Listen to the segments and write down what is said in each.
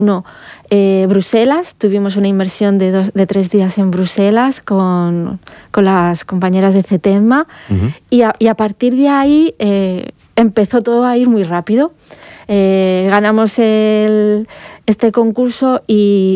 No, Bruselas, tuvimos una inmersión de 3 días en Bruselas con las compañeras de CETEMA. Y a partir de ahí empezó todo a ir muy rápido. Ganamos este concurso y...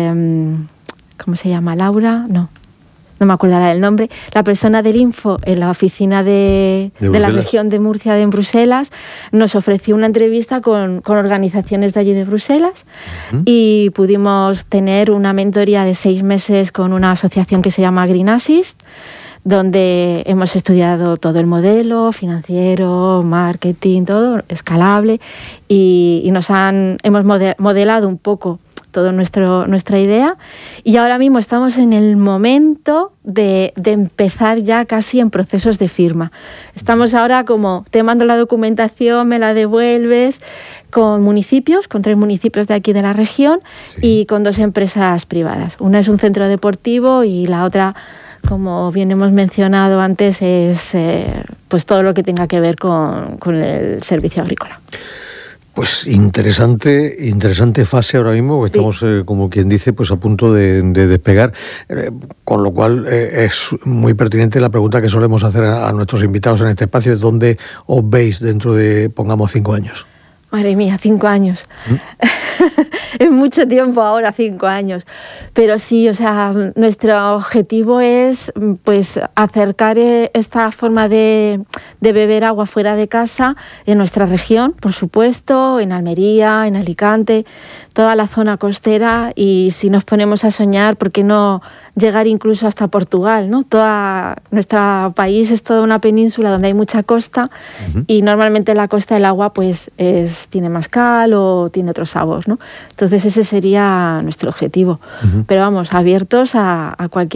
¿cómo se llama? ¿Laura? No me acuerdo ahora del nombre. La persona del Info en la oficina de la región de Murcia en Bruselas nos ofreció una entrevista con organizaciones de allí de Bruselas y pudimos tener una mentoría de 6 meses con una asociación que se llama Green Assist, donde hemos estudiado todo el modelo financiero, marketing, todo escalable y hemos modelado un poco toda nuestra idea, y ahora mismo estamos en el momento de empezar ya casi en procesos de firma. Estamos ahora como, te mando la documentación, me la devuelves, con 3 municipios de aquí de la región y con 2 empresas privadas. Una es un centro deportivo y la otra, como bien hemos mencionado antes, es pues todo lo que tenga que ver con el servicio agrícola. Pues interesante fase ahora mismo, porque estamos, como quien dice, pues a punto de despegar, con lo cual es muy pertinente la pregunta que solemos hacer a nuestros invitados en este espacio, es ¿dónde os veis dentro de, pongamos, 5 años? Madre mía, 5 años. Es mucho tiempo ahora, 5 años. Pero sí, o sea, nuestro objetivo es pues acercar esta forma de beber agua fuera de casa en nuestra región, por supuesto, en Almería, en Alicante, toda la zona costera, y si nos ponemos a soñar, ¿por qué no llegar incluso hasta Portugal, ¿no? Nuestro país es toda una península donde hay mucha costa y normalmente en la costa el agua pues tiene más cal o tiene otro sabor, ¿no? Entonces ese sería nuestro objetivo. Pero vamos, abiertos a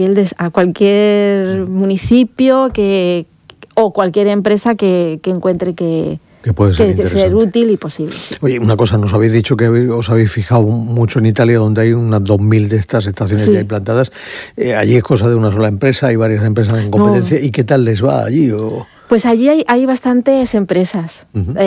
cualquier municipio o cualquier empresa que encuentre que puede ser útil y posible. Sí. Oye, una cosa, nos habéis dicho que os habéis fijado mucho en Italia, donde hay unas 2.000 de estas estaciones ya implantadas. Allí es cosa de una sola empresa, hay varias empresas en competencia. ¿Y qué tal les va allí? Pues allí hay bastantes empresas.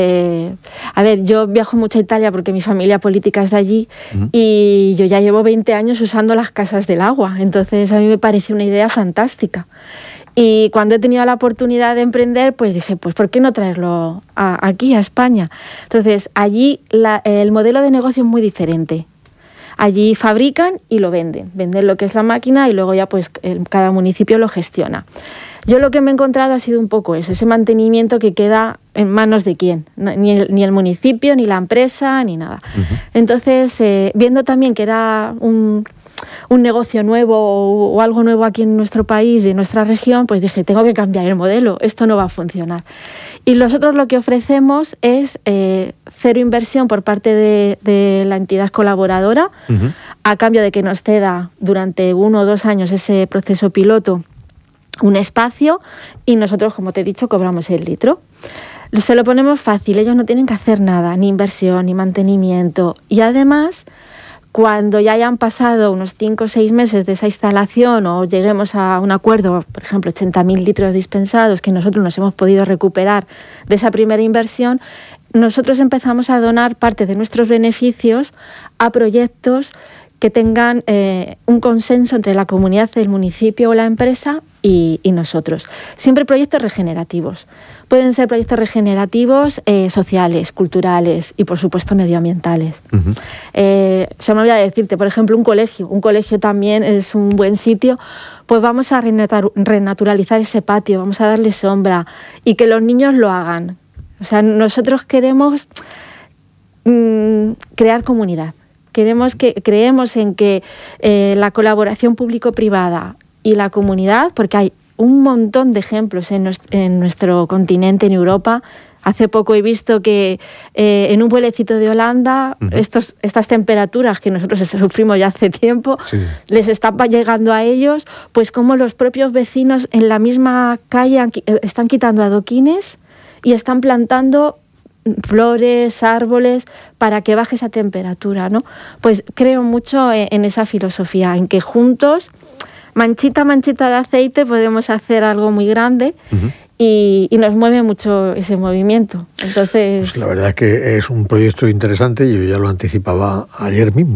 A ver, yo viajo mucho a Italia porque mi familia política es de allí y yo ya llevo 20 años usando las casas del agua. Entonces a mí me parece una idea fantástica. Y cuando he tenido la oportunidad de emprender, pues dije, pues ¿por qué no traerlo aquí, a España? Entonces, allí el modelo de negocio es muy diferente. Allí fabrican y lo venden lo que es la máquina y luego ya pues cada municipio lo gestiona. Yo lo que me he encontrado ha sido un poco eso, ese mantenimiento que queda en manos de quién, ni el municipio, ni la empresa, ni nada. Entonces, viendo también que era un negocio nuevo o algo nuevo aquí en nuestro país y en nuestra región, pues dije, tengo que cambiar el modelo, esto no va a funcionar. Y nosotros lo que ofrecemos es 0 inversión por parte de la entidad colaboradora, a cambio de que nos ceda durante 1 o 2 años ese proceso piloto un espacio, y nosotros, como te he dicho, cobramos el litro. Se lo ponemos fácil, ellos no tienen que hacer nada, ni inversión, ni mantenimiento, y además, cuando ya hayan pasado unos 5 o 6 meses de esa instalación o lleguemos a un acuerdo, por ejemplo, 80.000 litros dispensados que nosotros nos hemos podido recuperar de esa primera inversión, nosotros empezamos a donar parte de nuestros beneficios a proyectos que tengan un consenso entre la comunidad, el municipio o la empresa y nosotros. Siempre proyectos regenerativos. Pueden ser proyectos regenerativos sociales, culturales y, por supuesto, medioambientales. Se me olvidó decirte, por ejemplo, un colegio también es un buen sitio. Pues vamos a renaturalizar ese patio, vamos a darle sombra y que los niños lo hagan. O sea, nosotros queremos crear comunidad. Creemos en que la colaboración público-privada y la comunidad, porque hay un montón de ejemplos en nuestro continente, en Europa. Hace poco he visto que en un pueblecito de Holanda, estas temperaturas que nosotros sufrimos ya hace tiempo, les está llegando a ellos, pues como los propios vecinos en la misma calle están quitando adoquines y están plantando flores, árboles, para que baje esa temperatura, ¿no? Pues creo mucho en esa filosofía, en que juntos, manchita a manchita de aceite, podemos hacer algo muy grande. y nos mueve mucho ese movimiento. Entonces, pues la verdad es que es un proyecto interesante y yo ya lo anticipaba ayer mismo.